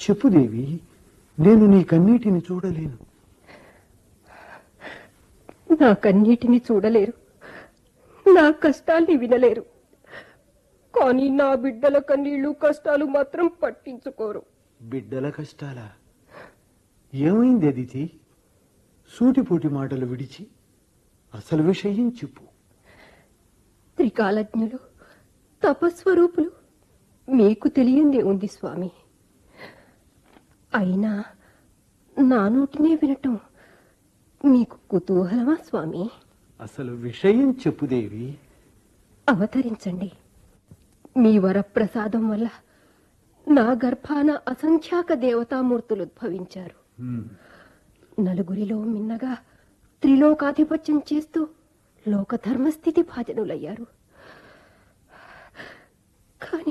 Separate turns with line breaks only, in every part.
చెప్పు దేవి, నేను నీ కన్నీటిని చూడలేను.
నా కన్నీటిని చూడలేరు, నా కష్టాల్ని వినలేరు. కానీ నా బిడ్డల కన్నీళ్లు కష్టాలు మాత్రం పట్టించుకోరు.
బిడ్డల కష్టాలా? ఏమైంది అదితి? సూటిపోటి మాటలు విడిచి అసలు విషయం చెప్పు.
త్రికాలజ్ఞులు, తపస్వరూపులు, మీకు తెలియందే ఉంది స్వామి. అయినా నా నోటినే వినటం మీకు కుతూహలమా స్వామి?
అసలు విషయం చెప్పుదేవి.
అవతరించండి. మీ వరప్రసాదం వల్ల నా గర్భాన అసంఖ్యాక దేవతామూర్తులు ఉద్భవించారు. నలుగురిలో మిన్నగా త్రిలోకాధిపత్యం చేస్తూ లోకధర్మస్థితి భాజనులయ్యారు. కానీ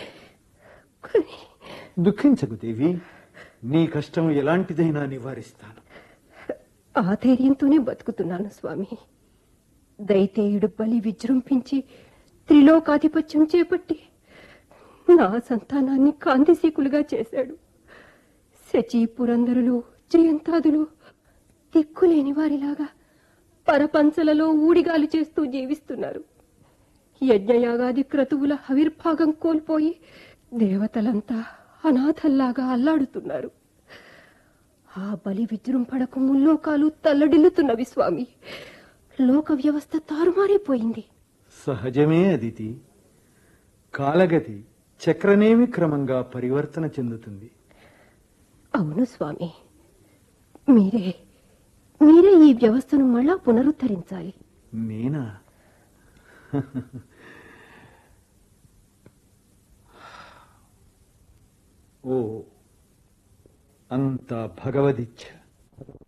దుఃఖించకు దేవి, నీ కష్టం ఎలాంటిదైనా నివారిస్తాను.
ఆ ధైర్యంతోనే బతుకుతున్నాను స్వామి. దైతేయుడు బలి విజృంభించి త్రిలోకాధిపత్యం చేపట్టి నా సంతానాన్ని కాంతిశీకులుగా చేశాడు. శచీ పురంధరులు, జయంతాదులు దిక్కులేని వారిలాగా పరపంచలలో ఊడిగాలు చేస్తూ జీవిస్తున్నారు. యజ్ఞయాగాది క్రతువుల ఆవిర్భాగం కోల్పోయి దేవతలంతా అనాథల్లాగా అల్లాడుతున్నారు. ఆ బలి విజృంభణకు ముల్లోకాలు తల్లడిల్లుతున్నవి స్వామి. లోక వ్యవస్థ తారుమారైపోయింది.
సహజమే అదితి. కాలగతి చక్రనేమి క్రమంగా పరివర్తన చెందుతుంది.
అవును స్వామి, మీరే ఈ వ్యవస్థను మళ్ళా పునరుద్ధరించాలి.
నేనా? ఓ, అంతా భగవదిచ్ఛ.